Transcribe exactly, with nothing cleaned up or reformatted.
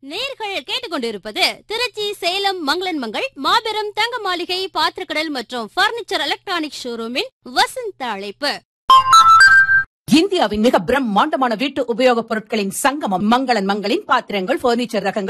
நேர்கள் கேட்டுக்கொண்டிருப்பது திருச்சி சேலம் மங்களன் மங்கள் மாபெரும் தங்க மாளிகை பாத்திரக்கடல் மற்றும் பர்னிச்சர் எலக்ட்ரானிக் ஷோரூமின் வசந்த அழைப்பு. இந்தியாவின் மிக பிரம்மாண்டமான வீட்டு உபயோகப் பொருட்களின் சங்கமம் மங்களன் மங்களின் பாத்திரங்கள், பர்னிச்சர் ரகங்கள்,